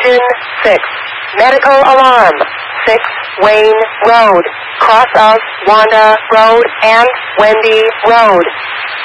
Engine 6. Medical alarm. 6 Wayne Road. Cross of Wanda Road and Wendy Road.